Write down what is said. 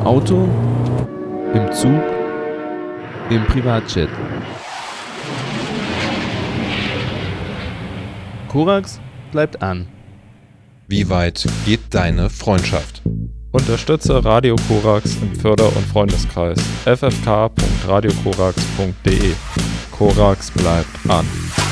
Auto, im Zug, im Privatjet. Korax bleibt an. Wie weit geht deine Freundschaft? Unterstütze Radio Korax im Förder- und Freundeskreis ffk.radiokorax.de. Korax bleibt an.